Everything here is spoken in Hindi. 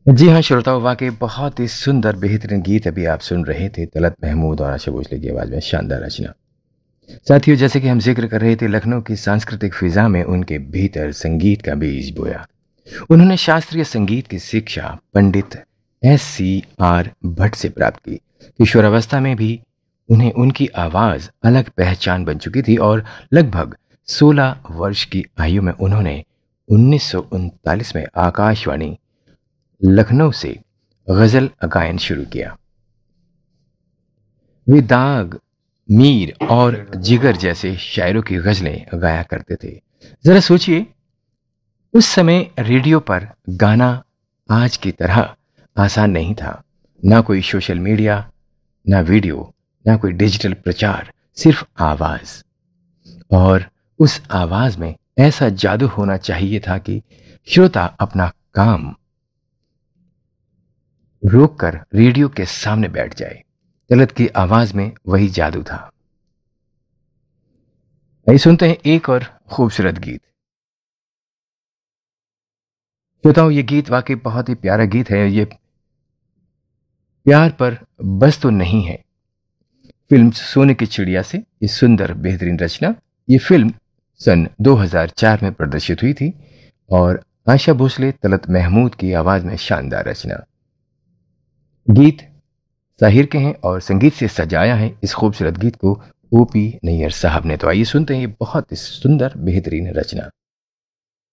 जी हाँ श्रोताओं, वाकई बहुत ही सुंदर बेहतरीन गीत अभी आप सुन रहे थे तलत महमूद और आशा भोसले की आवाज में। शानदार रचना। साथियों, जैसे कि हम जिक्र कर रहे थे, लखनऊ की सांस्कृतिक फिजा में उनके भीतर संगीत का बीज बोया। उन्होंने शास्त्रीय संगीत की शिक्षा पंडित SCR भट्ट से प्राप्त की। किशोरावस्था में भी उन्हें उनकी आवाज अलग पहचान बन चुकी थी और लगभग 16 वर्ष की आयु में उन्होंने 1939 में आकाशवाणी लखनऊ से गजल गायन शुरू किया। वे दाग, मीर और जिगर जैसे शायरों की गजलें गाया करते थे। जरा सोचिए, उस समय रेडियो पर गाना आज की तरह आसान नहीं था। ना कोई सोशल मीडिया, ना वीडियो, ना कोई डिजिटल प्रचार, सिर्फ आवाज। और उस आवाज में ऐसा जादू होना चाहिए था कि श्रोता अपना काम रोककर रेडियो के सामने बैठ जाए। तलत की आवाज में वही जादू था। आइए सुनते हैं एक और खूबसूरत गीत। श्रोताओं, ये गीत वाकई बहुत ही प्यारा गीत है। ये प्यार पर बस तो नहीं है। फिल्म सोने की चिड़िया से ये सुंदर बेहतरीन रचना। ये फिल्म सन 2004 में प्रदर्शित हुई थी और आशा भोसले, तलत महमूद की आवाज में शानदार रचना। गीत साहिर के हैं और संगीत से सजाया है इस खूबसूरत गीत को OP नैयर साहब ने। तो आइए सुनते हैं ये बहुत ही सुंदर बेहतरीन रचना।